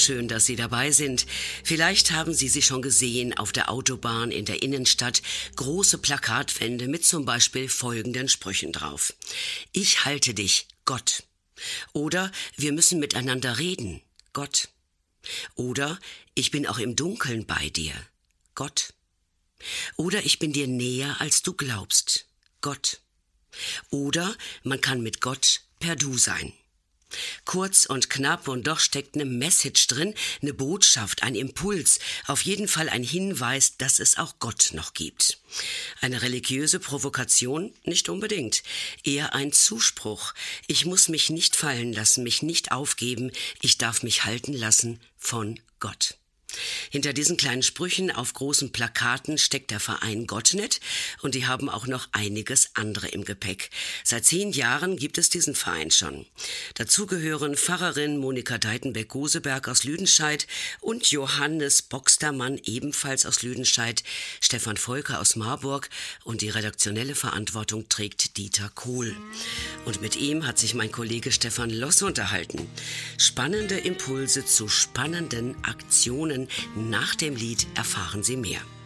schön, dass Sie dabei sind. Vielleicht haben Sie sie schon gesehen auf der Autobahn in der Innenstadt. Große Plakatwände mit zum Beispiel folgenden Sprüchen drauf. Ich halte dich, Gott. Oder wir müssen miteinander reden, Gott. Oder ich bin auch im Dunkeln bei dir, Gott. Oder ich bin dir näher, als du glaubst, Gott. Oder man kann mit Gott per Du sein. Kurz und knapp, und doch steckt eine Message drin, eine Botschaft, ein Impuls, auf jeden Fall ein Hinweis, dass es auch Gott noch gibt. Eine religiöse Provokation? Nicht unbedingt. Eher ein Zuspruch. Ich muss mich nicht fallen lassen, mich nicht aufgeben, ich darf mich halten lassen von Gott. Hinter diesen kleinen Sprüchen auf großen Plakaten steckt der Verein Gottnet und die haben auch noch einiges andere im Gepäck. Seit 10 Jahren gibt es diesen Verein schon. Dazu gehören Pfarrerin Monika Deitenbeck-Goseberg aus Lüdenscheid und Johannes Boxtermann, ebenfalls aus Lüdenscheid, Stefan Volker aus Marburg und die redaktionelle Verantwortung trägt Dieter Kohl. Und mit ihm hat sich mein Kollege Stefan Loss unterhalten. Spannende Impulse zu spannenden Aktionen. Nach dem Lied erfahren Sie mehr.